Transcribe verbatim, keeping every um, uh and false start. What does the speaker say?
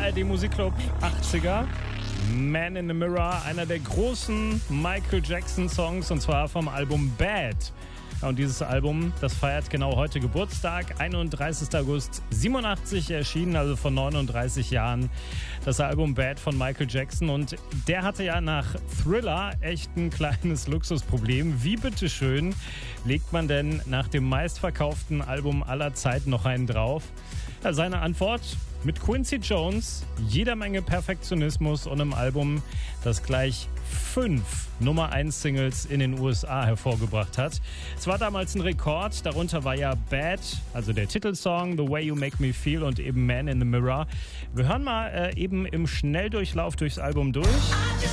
R D Musikclub achtziger. Man in the Mirror, einer der großen Michael Jackson Songs, und zwar vom Album Bad. Und dieses Album, das feiert genau heute Geburtstag, einunddreißigster August siebenundachtzig erschienen, also vor neununddreißig Jahren, das Album Bad von Michael Jackson. Und der hatte ja nach Thriller echt ein kleines Luxusproblem. Wie bitteschön legt man denn nach dem meistverkauften Album aller Zeiten noch einen drauf? Ja, seine Antwort: mit Quincy Jones, jeder Menge Perfektionismus und einem Album, das gleich fünf Nummer eins Singles in den U S A hervorgebracht hat. Es war damals ein Rekord, darunter war ja Bad, also der Titelsong, The Way You Make Me Feel und eben Man in the Mirror. Wir hören mal äh, eben im Schnelldurchlauf durchs Album durch.